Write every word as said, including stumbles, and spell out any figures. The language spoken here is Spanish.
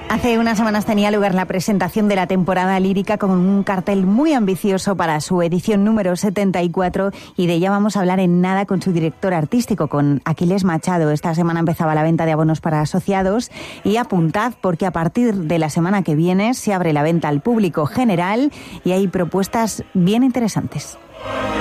Hace unas semanas tenía lugar la presentación de la temporada lírica con un cartel muy ambicioso para su edición número setenta y cuatro y de ella vamos a hablar en nada con su director artístico, con Aquiles Machado. Esta semana empezaba la venta de abonos para asociados y apuntad porque a partir de la semana que viene se abre la venta al público general y hay propuestas bien interesantes.